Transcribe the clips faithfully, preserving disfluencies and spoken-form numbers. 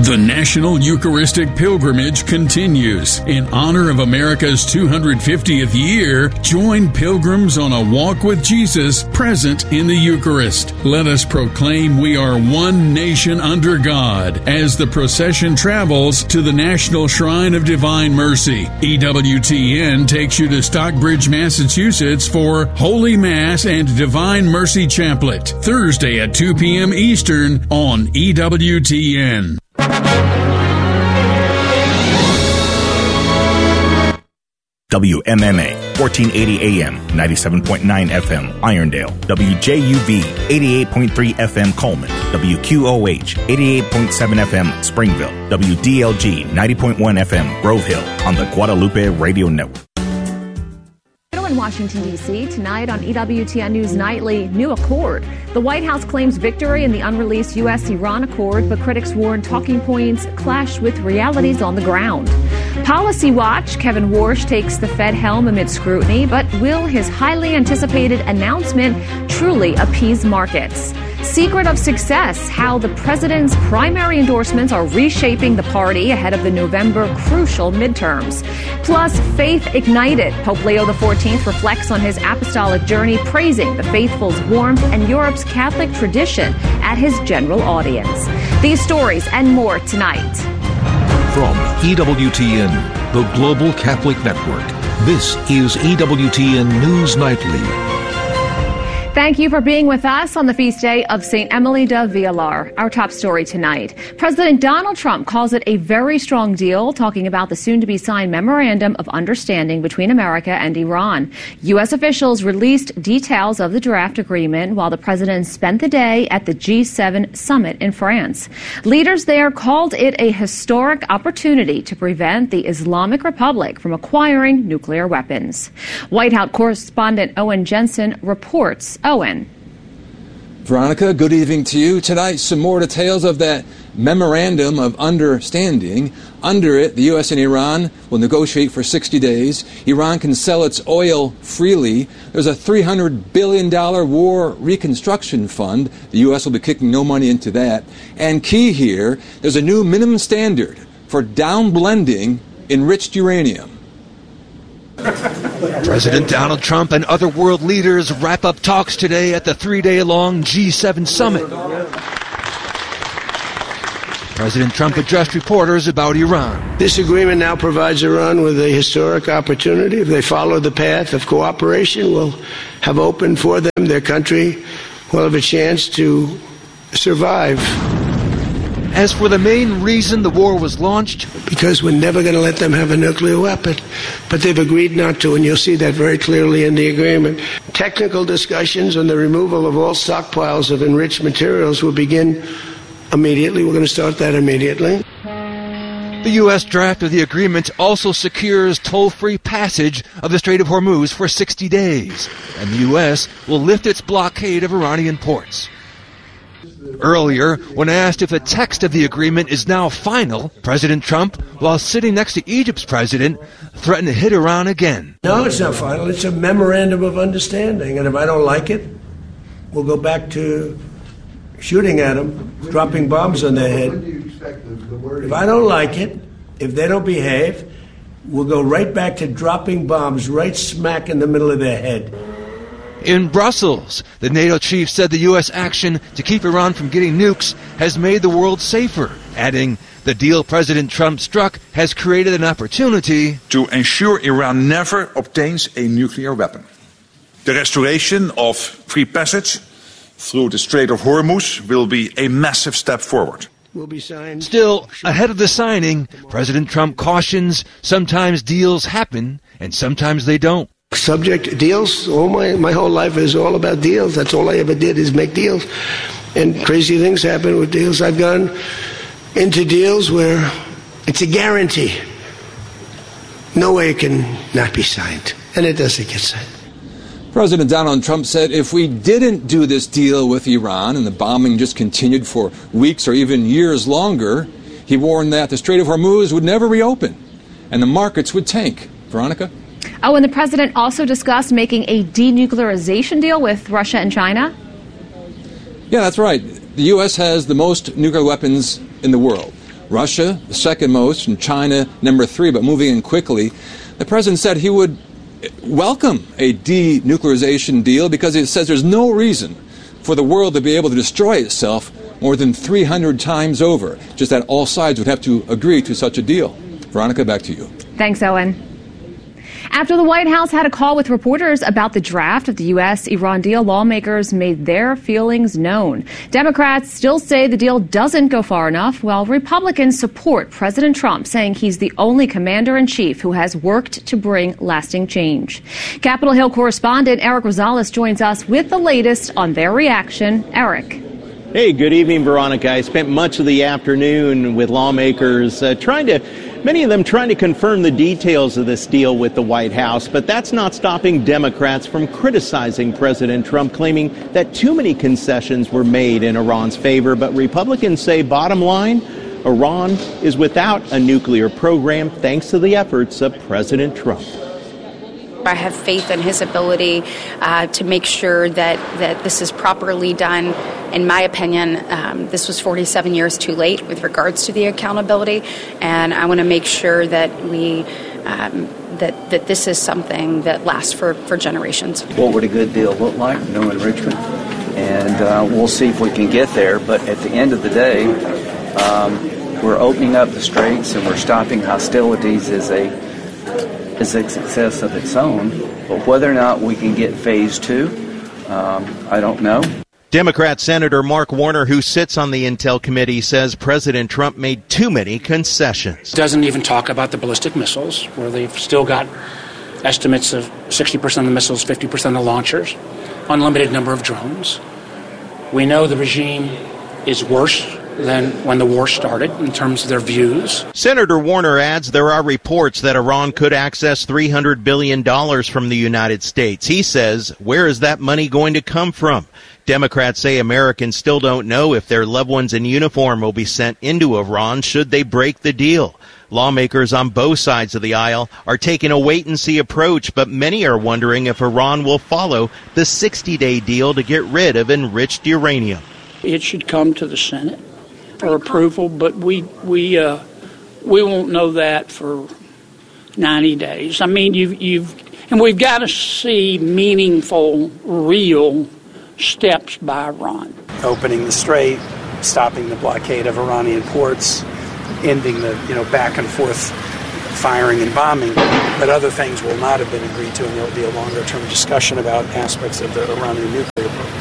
The National Eucharistic Pilgrimage continues. In honor of America's two hundred fiftieth year, join pilgrims on a walk with Jesus present in the Eucharist. Let us proclaim we are one nation under God as the procession travels to the National Shrine of Divine Mercy. E W T N takes you to Stockbridge, Massachusetts for Holy Mass and Divine Mercy Chaplet, Thursday at two p.m. Eastern on E W T N. W M M A, fourteen eighty A M, ninety-seven point nine F M, Irondale. W J U V, eighty-eight point three F M, Coleman. W Q O H, eighty-eight point seven F M, Springville. W D L G, ninety point one F M, Grove Hill, on the Guadalupe Radio Network. In Washington, D C, tonight on E W T N News Nightly, new accord. The White House claims victory in the unreleased U S Iran accord, but critics warn talking points clash with realities on the ground. Policy Watch, Kevin Warsh takes the Fed helm amid scrutiny, but will his highly anticipated announcement truly appease markets? Secret of success, how the president's primary endorsements are reshaping the party ahead of the November crucial midterms. Plus, Faith Ignited. Pope Leo the fourteenth reflects on his apostolic journey, praising the faithful's warmth and Europe's Catholic tradition at his general audience. These stories and more tonight. From E W T N, the Global Catholic Network, this is E W T N News Nightly. Thank you for being with us on the feast day of Saint Emily de Villar. Our top story tonight. President Donald Trump calls it a very strong deal, talking about the soon-to-be signed Memorandum of Understanding between America and Iran. U S officials released details of the draft agreement while the president spent the day at the G seven summit in France. Leaders there called it a historic opportunity to prevent the Islamic Republic from acquiring nuclear weapons. White House correspondent Owen Jensen reports. Owen. Veronica, good evening to you. Tonight, some more details of that Memorandum of Understanding. Under it, the U S and Iran will negotiate for sixty days. Iran can sell its oil freely. There's a three hundred billion dollars war reconstruction fund. The U S will be kicking no money into that. And key here, there's a new minimum standard for downblending enriched uranium. President Donald Trump and other world leaders wrap up talks today at the three-day-long G seven summit. President Trump addressed reporters about Iran. This agreement now provides Iran with a historic opportunity. If they follow the path of cooperation, we'll have open for them. Their country will have a chance to survive. As for the main reason the war was launched, because we're never going to let them have a nuclear weapon. But they've agreed not to, and you'll see that very clearly in the agreement. Technical discussions on the removal of all stockpiles of enriched materials will begin immediately. We're going to start that immediately. The U S draft of the agreement also secures toll-free passage of the Strait of Hormuz for sixty days, and the U S will lift its blockade of Iranian ports. Earlier, when asked if the text of the agreement is now final, President Trump, while sitting next to Egypt's president, threatened to hit Iran again. No, it's not final. It's a memorandum of understanding. And if I don't like it, we'll go back to shooting at them, dropping bombs on their head. If I don't like it, if they don't behave, we'll go right back to dropping bombs right smack in the middle of their head. In Brussels, the NATO chief said the U S action to keep Iran from getting nukes has made the world safer, adding, the deal President Trump struck has created an opportunity to ensure Iran never obtains a nuclear weapon. The restoration of free passage through the Strait of Hormuz will be a massive step forward. Will be signed. Still, ahead of the signing, President Trump cautions sometimes deals happen and sometimes they don't. Subject deals, all my, my whole life is all about deals. That's all I ever did is make deals. And crazy things happen with deals. I've gone into deals where it's a guarantee. No way it can not be signed. And it doesn't get signed. President Donald Trump said if we didn't do this deal with Iran and the bombing just continued for weeks or even years longer, he warned that the Strait of Hormuz would never reopen and the markets would tank. Veronica? Oh, and the president also discussed making a denuclearization deal with Russia and China? Yeah, that's right. The U S has the most nuclear weapons in the world. Russia, the second most, and China, number three, but moving in quickly. The president said he would welcome a denuclearization deal because he says there's no reason for the world to be able to destroy itself more than three hundred times over, just that all sides would have to agree to such a deal. Veronica, back to you. Thanks, Owen. After the White House had a call with reporters about the draft of the U S Iran deal, lawmakers made their feelings known. Democrats still say the deal doesn't go far enough, while Republicans support President Trump, saying he's the only commander-in-chief who has worked to bring lasting change. Capitol Hill correspondent Eric Rosales joins us with the latest on their reaction. Eric. Hey, good evening, Veronica. I spent much of the afternoon with lawmakers uh, trying to Many of them trying to confirm the details of this deal with the White House, but that's not stopping Democrats from criticizing President Trump, claiming that too many concessions were made in Iran's favor. But Republicans say, bottom line, Iran is without a nuclear program thanks to the efforts of President Trump. I have faith in his ability uh, to make sure that, that this is properly done. In my opinion, um, this was forty-seven years too late with regards to the accountability, and I want to make sure that we um, that that this is something that lasts for, for generations. What would a good deal look like? No enrichment, and uh, we'll see if we can get there. But at the end of the day, um, we're opening up the straits and we're stopping hostilities as a is a success of its own, but whether or not we can get phase two, um, I don't know. Democrat Senator Mark Warner, who sits on the Intel Committee, says President Trump made too many concessions. Doesn't even talk about the ballistic missiles, where they've still got estimates of sixty percent of the missiles, fifty percent of the launchers, unlimited number of drones. We know the regime is worse than when the war started in terms of their views. Senator Warner adds there are reports that Iran could access three hundred billion dollars from the United States. He says, where is that money going to come from? Democrats say Americans still don't know if their loved ones in uniform will be sent into Iran should they break the deal. Lawmakers on both sides of the aisle are taking a wait-and-see approach, but many are wondering if Iran will follow the sixty-day deal to get rid of enriched uranium. It should come to the Senate for approval, but we we uh, we won't know that for ninety days. I mean, you've you've and we've got to see meaningful, real steps by Iran. Opening the strait, stopping the blockade of Iranian ports, ending the you know back and forth firing and bombing, but other things will not have been agreed to, and there will be a longer-term discussion about aspects of the Iranian nuclear program.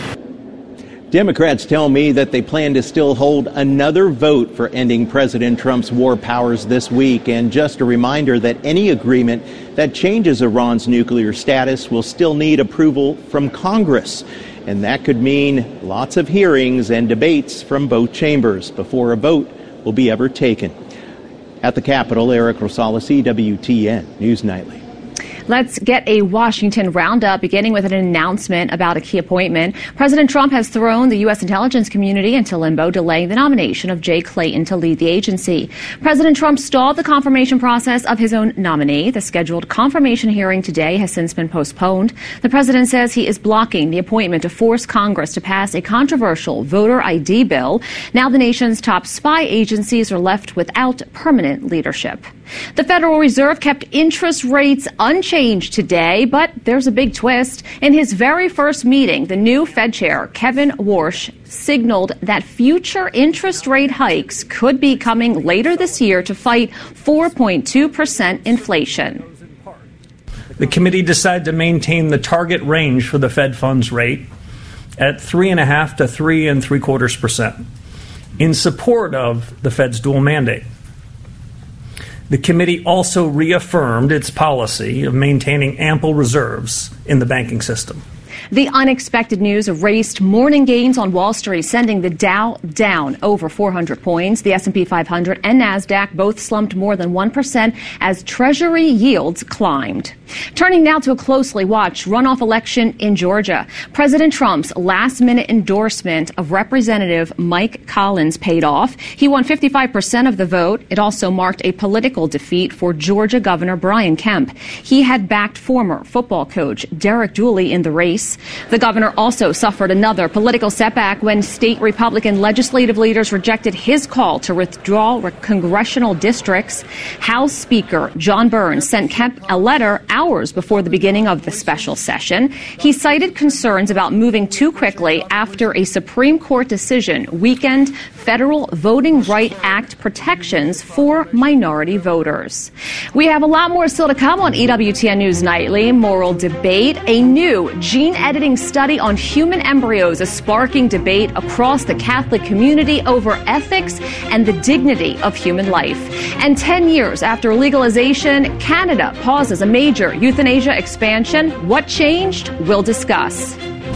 Democrats tell me that they plan to still hold another vote for ending President Trump's war powers this week. And just a reminder that any agreement that changes Iran's nuclear status will still need approval from Congress. And that could mean lots of hearings and debates from both chambers before a vote will be ever taken. At the Capitol, Eric Rosales, E W T N News Nightly. Let's get a Washington roundup, beginning with an announcement about a key appointment. President Trump has thrown the U S intelligence community into limbo, delaying the nomination of Jay Clayton to lead the agency. President Trump stalled the confirmation process of his own nominee. The scheduled confirmation hearing today has since been postponed. The president says he is blocking the appointment to force Congress to pass a controversial voter I D bill. Now the nation's top spy agencies are left without permanent leadership. The Federal Reserve kept interest rates unchanged today, but there's a big twist. In his very first meeting, the new Fed chair, Kevin Warsh, signaled that future interest rate hikes could be coming later this year to fight four point two percent inflation. The committee decided to maintain the target range for the Fed funds rate at three and a half to three and three quarters percent in support of the Fed's dual mandate. The committee also reaffirmed its policy of maintaining ample reserves in the banking system. The unexpected news erased morning gains on Wall Street, sending the Dow down over four hundred points. The S and P five hundred and NASDAQ both slumped more than one percent as Treasury yields climbed. Turning now to a closely watched runoff election in Georgia. President Trump's last-minute endorsement of Representative Mike Collins paid off. He won fifty-five percent of the vote. It also marked a political defeat for Georgia Governor Brian Kemp. He had backed former football coach Derek Dooley in the race. race. The governor also suffered another political setback when state Republican legislative leaders rejected his call to withdraw congressional districts. House Speaker John Burns sent Kemp a letter hours before the beginning of the special session. He cited concerns about moving too quickly after a Supreme Court decision weakened federal Voting Rights Act protections for minority voters. We have a lot more still to come on E W T N News Nightly. Moral debate. A new gene editing study on human embryos is sparking debate across the Catholic community over ethics and the dignity of human life. And ten years after legalization, Canada pauses a major euthanasia expansion. What changed? We'll discuss.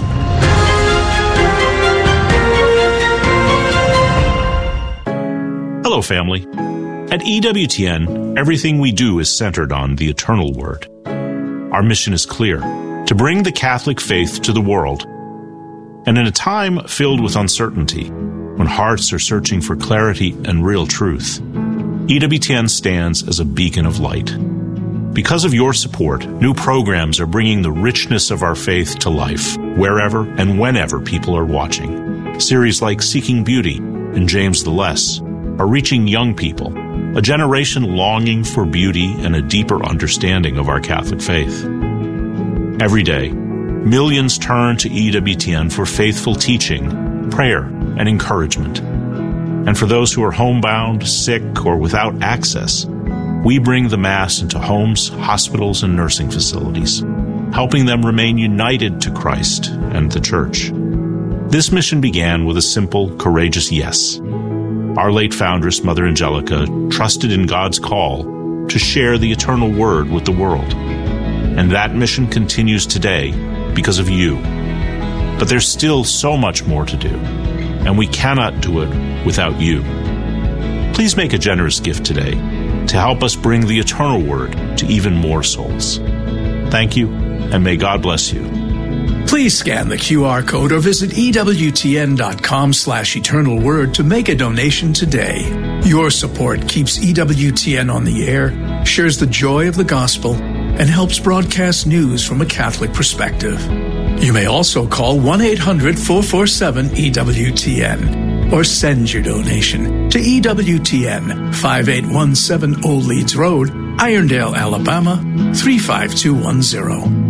Hello, family. At E W T N, everything we do is centered on the eternal Word. Our mission is clear: to bring the Catholic faith to the world. And in a time filled with uncertainty, when hearts are searching for clarity and real truth, E W T N stands as a beacon of light. Because of your support, new programs are bringing the richness of our faith to life, wherever and whenever people are watching. Series like Seeking Beauty and James the Less are reaching young people, a generation longing for beauty and a deeper understanding of our Catholic faith. Every day, millions turn to E W T N for faithful teaching, prayer, and encouragement. And for those who are homebound, sick, or without access, we bring the Mass into homes, hospitals, and nursing facilities, helping them remain united to Christ and the Church. This mission began with a simple, courageous yes. Our late foundress, Mother Angelica, trusted in God's call to share the eternal Word with the world. And that mission continues today because of you. But there's still so much more to do, and we cannot do it without you. Please make a generous gift today to help us bring the eternal Word to even more souls. Thank you, and may God bless you. Please scan the Q R code or visit ewtn.com slash eternal word to make a donation today. Your support keeps E W T N on the air, shares the joy of the gospel, and helps broadcast news from a Catholic perspective. You may also call one eight hundred four four seven E W T N or send your donation to E W T N, five eight one seven Old Leeds Road, Irondale, Alabama, three five two one zero.